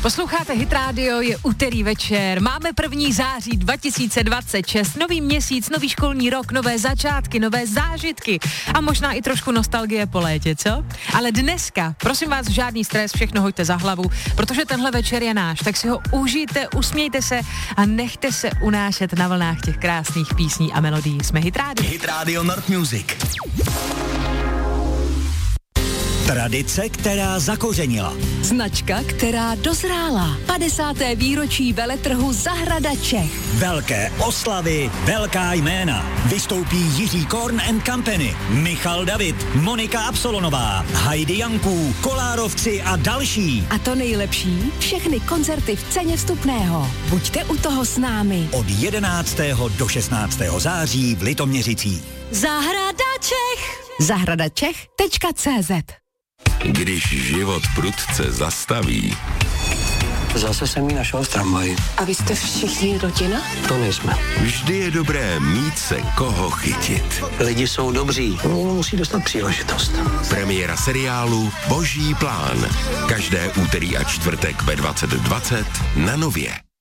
Posloucháte Hit Radio, je úterý večer, máme 1. září 2026, nový měsíc, nový školní rok, nové začátky, nové zážitky a možná i trošku nostalgie po létě, co? Ale dneska, prosím vás, žádný stres, všechno hoďte za hlavu, protože tenhle večer je náš, tak si ho užijte, usmějte se a nechte se unášet na vlnách těch krásných písní a melodií. Jsme Hit Radio. Hit Radio North Music. Tradice, která zakořenila. Značka, která dozrála. 50. výročí veletrhu Zahrada Čech. Velké oslavy, velká jména. Vystoupí Jiří Korn and Company, Michal David, Monika Absolonová, Heidi Janků, Kolárovci a další. A to nejlepší, všechny koncerty v ceně vstupného. Buďte u toho s námi. Od 11. do 16. září v Litoměřicích. Zahrada Čech. zahradačech.cz. Když život prudce zastaví, Zase jsem ji našel v tramvaji. A vy jste všichni rodina? To nejsme. vždy je dobré mít se koho chytit. Lidi jsou dobří, někdo musí dostat příležitost. Premiéra seriálu Boží plán. Každé úterý a čtvrtek ve 20:20 na Nově.